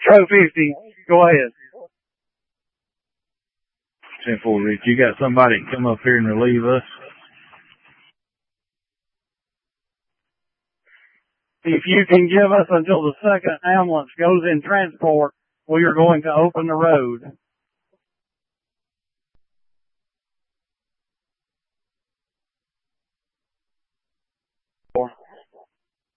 Metro 50. Go ahead. 10-4, Rich. You got somebody come up here and relieve us? If you can give us until the second ambulance goes in transport, we are going to open the road.